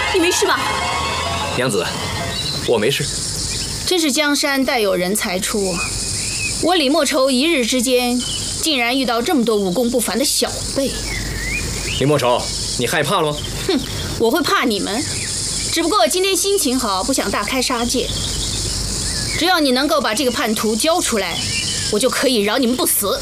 你没事吧？ 娘子，我没事。 真是江山代有人才出啊！我李莫愁一日之间，竟然遇到这么多武功不凡的小辈。 李莫愁，你害怕了吗？ 哼，我会怕你们。只不过今天心情好，不想大开杀戒。只要你能够把这个叛徒交出来，我就可以饶你们不死。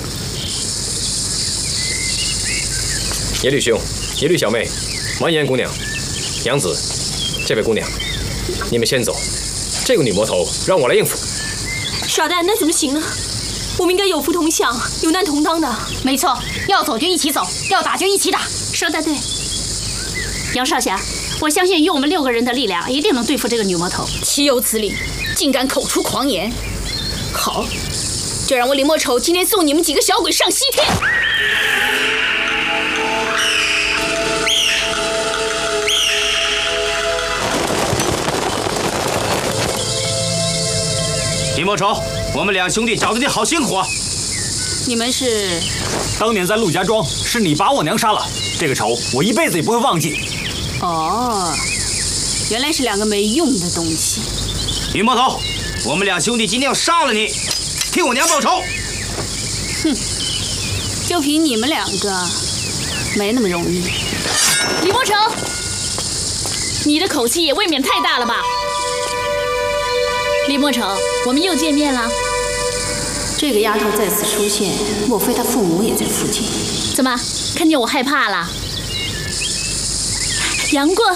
耶律兄，耶律小妹，完颜姑娘，娘子，这位姑娘，你们先走。这个女魔头让我来应付。 傻蛋，那怎么行呢？我们应该有福同享，有难同当的。 没错，要走就一起走，要打就一起打。 说得对。 杨少侠，我相信以我们6个人的力量，一定能对付这个女魔头。 岂有此理！竟敢口出狂言！好，就让我李莫愁今天送你们几个小鬼上西天！ 李莫愁，我们两兄弟找的你好辛苦啊！ 你们是？ 当年在陆家庄，是你把我娘杀了，这个仇我一辈子也不会忘记。 哦，原来是2个没用的东西。 李莫头，我们两兄弟今天要杀了你，替我娘报仇。 哼，就凭你们2个，没那么容易。 李莫愁，你的口气也未免太大了吧？李莫愁，我们又见面了。 这个丫头再次出现，莫非她父母也在附近？ 怎么，看见我害怕了？杨过，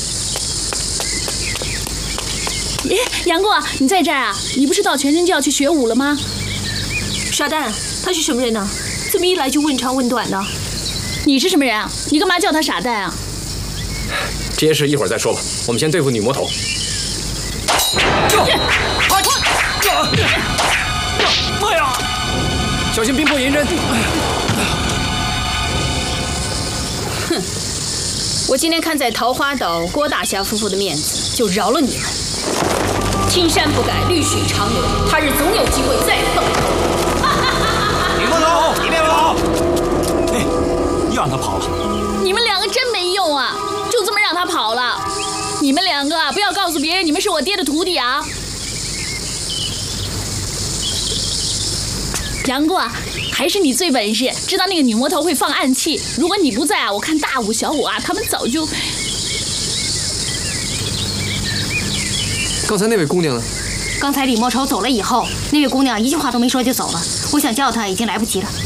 杨过，你在这儿啊？你不是到全真教去学武了吗？ 傻蛋，他是什么人呢？怎么一来就问长问短呢？ 你是什么人啊？你干嘛叫他傻蛋啊？ 这些事一会儿再说吧，我们先对付女魔头。 妈呀！ 小心兵破银针！ 哼，我今天看在桃花岛郭大侠夫妇的面子，就饶了你们。青山不改，绿水长流，他日总有机会再碰头。 李莫头，你别跑！哎，又让他跑了。 你们2个真没用啊！就这么让他跑了。你们2个不要告诉别人你们是我爹的徒弟啊！杨过，还是你最本事，知道那个女魔头会放暗器。如果你不在啊，我看大武、小武啊，他们早就…… 刚才那位姑娘呢？ 刚才李莫愁走了以后，那位姑娘一句话都没说就走了。我想叫她已经来不及了。